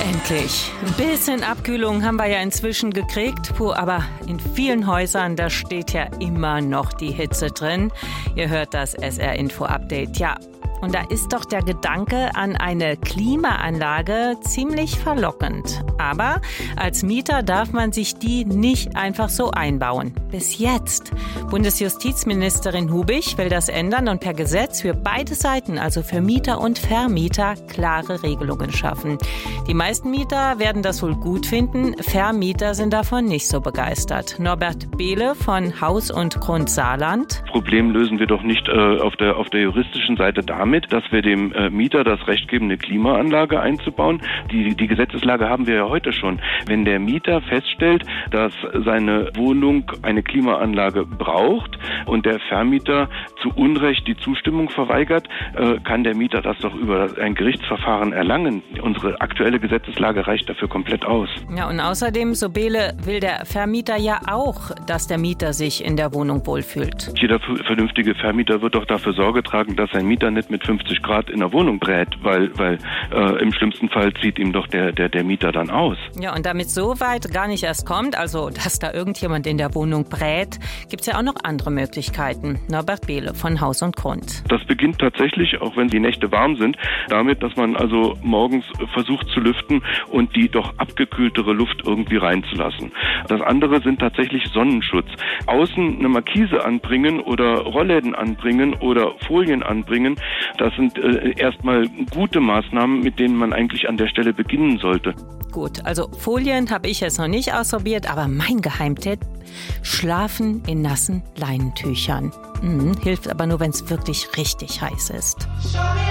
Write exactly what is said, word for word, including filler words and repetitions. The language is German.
Endlich. Ein bisschen Abkühlung haben wir ja inzwischen gekriegt. Puh, aber in vielen Häusern, da steht ja immer noch die Hitze drin. Ihr hört das S R-Info-Update. Ja, und da ist doch der Gedanke an eine Klimaanlage ziemlich verlockend. Aber als Mieter darf man sich die nicht einfach so einbauen. Bis jetzt. Bundesjustizministerin Hubig will das ändern und per Gesetz für beide Seiten, also für Mieter und Vermieter, klare Regelungen schaffen. Die meisten Mieter werden das wohl gut finden, Vermieter sind davon nicht so begeistert. Norbert Behle von Haus und Grund Saarland. Das Problem lösen wir doch nicht äh, auf der, auf der juristischen Seite damit, dass wir dem äh, Mieter das Recht geben, eine Klimaanlage einzubauen. Die, die Gesetzeslage haben wir ja heute schon. Wenn der Mieter feststellt, dass seine Wohnung eine Klimaanlage braucht und der Vermieter zu Unrecht die Zustimmung verweigert, äh, kann der Mieter das doch über ein Gerichtsverfahren erlangen. Unsere aktuelle Gesetzeslage reicht dafür komplett aus. Ja, und außerdem, so Behle, will der Vermieter ja auch, dass der Mieter sich in der Wohnung wohlfühlt. Jeder vernünftige Vermieter wird doch dafür Sorge tragen, dass sein Mieter nicht mit fünfzig Grad in der Wohnung brät, weil, weil äh, im schlimmsten Fall zieht ihm doch der, der, der Mieter dann aus. Ja, und damit so weit gar nicht erst kommt, also dass da irgendjemand in der Wohnung brät, gibt es ja auch noch andere Möglichkeiten. Norbert Behle von Haus und Grund. Das beginnt tatsächlich, auch wenn die Nächte warm sind, damit, dass man also morgens versucht zu lüften und die doch abgekühltere Luft irgendwie reinzulassen. Das andere sind tatsächlich Sonnenschutz. Außen eine Markise anbringen oder Rollläden anbringen oder Folien anbringen, das sind äh, erstmal gute Maßnahmen, mit denen man eigentlich an der Stelle beginnen sollte. Gut, also Folien habe ich jetzt noch nicht ausprobiert, aber mein Geheimtipp: Schlafen in nassen Leinentüchern. Mhm, hilft aber nur, wenn es wirklich richtig heiß ist.